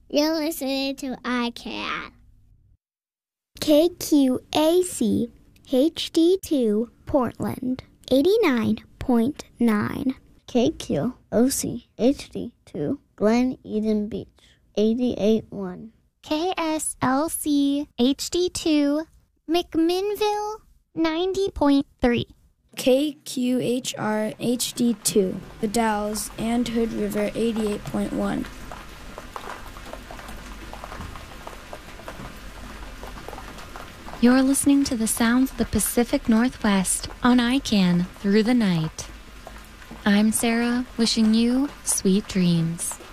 You're listening to iCat. KQAC HD2 Portland 89.9. KQOC HD2 Glen Eden Beach 88.1. KSLC HD2 McMinnville 90.3. KQHR HD2 The Dalles and Hood River 88.1. You're listening to the sounds of the Pacific Northwest on ICANN through the night. I'm Sarah, wishing you sweet dreams.